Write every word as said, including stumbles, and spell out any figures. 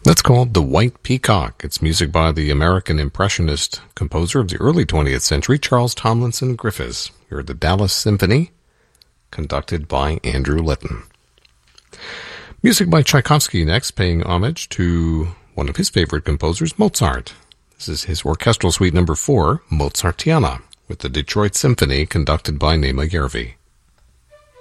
That's called The White Peacock. It's music by the American Impressionist composer of the early twentieth century, Charles Tomlinson Griffiths. You're the Dallas Symphony, conducted by Andrew Litton. Music by Tchaikovsky next, paying homage to one of his favorite composers, Mozart. This is his orchestral suite number four, Mozartiana, with the Detroit Symphony, conducted by Nema Järvi.